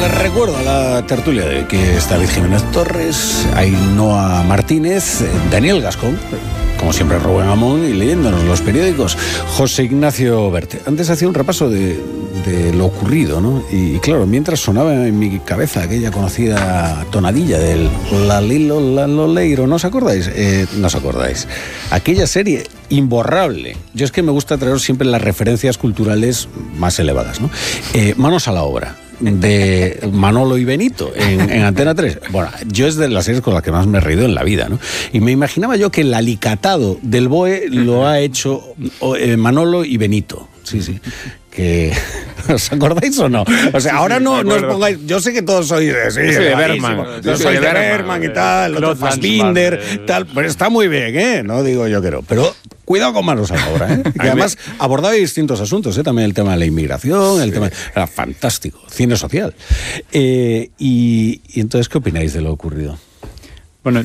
Les recuerdo a la tertulia de que está David Jiménez Torres, Ainhoa Martínez, Daniel Gascón, como siempre Rubén Amón, y leyéndonos los periódicos, José Ignacio Berte. Antes hacía un repaso de lo ocurrido, ¿no? Y claro, mientras sonaba en mi cabeza aquella conocida tonadilla del La Lilo, La Loleiro, ¿no os acordáis? No os acordáis. Aquella serie imborrable. Yo es que me gusta traer siempre las referencias culturales más elevadas, ¿no? Manos a la obra, de Manolo y Benito en Antena 3. Bueno, yo es de las series con las que más me he reído en la vida, ¿no? Y me imaginaba yo que el alicatado del BOE lo ha hecho Manolo y Benito. Sí, sí. Que, ¿os acordáis o no? O sea, ahora no os pongáis... Yo sé que todos sois de Bergman. Yo soy de Bergman y tal, otro Fassbinder, tal. Pero está muy bien, ¿eh? No digo yo que no. Pero cuidado con manos a la obra, ¿eh? Que además abordaba distintos asuntos, ¿eh? También el tema de la inmigración, el tema... Era fantástico. Cine social. Y entonces, ¿qué opináis de lo ocurrido? Bueno,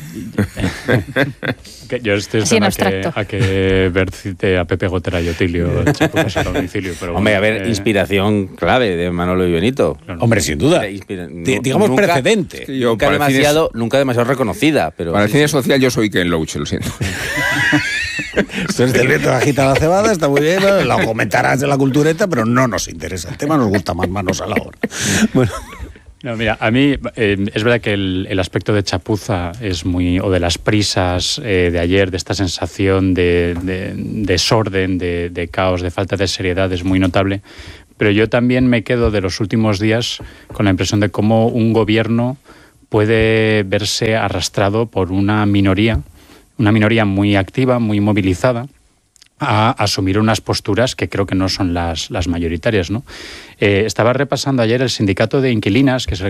yo estoy esperando a que Bert cite a Pepe Gotera y Otilio Chapuzas a domicilio. Pero hombre, a ver, inspiración clave de Manolo y Benito. Hombre, sin duda. Digamos nunca, precedente. Nunca demasiado reconocida. Pero para el cine social yo soy Ken Loach, lo siento. Entonces el viento agita la cebada, está muy bien, lo comentarás de la cultureta, pero no nos interesa el tema, nos gusta más manos a la obra. Bueno... No, mira, a mí es verdad que el aspecto de chapuza es muy... o de las prisas de ayer, de esta sensación de desorden, de caos, de falta de seriedad, es muy notable. Pero yo también me quedo de los últimos días con la impresión de cómo un gobierno puede verse arrastrado por una minoría muy activa, muy movilizada, a asumir unas posturas que creo que no son las mayoritarias, ¿no? Estaba repasando ayer el sindicato de inquilinas, que es el